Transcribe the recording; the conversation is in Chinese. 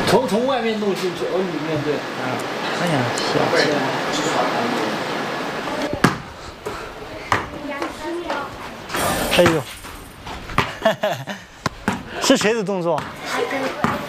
从外面弄进去，里面对。 哎呀，小气。哎呦，是谁的动作？ 阿哥。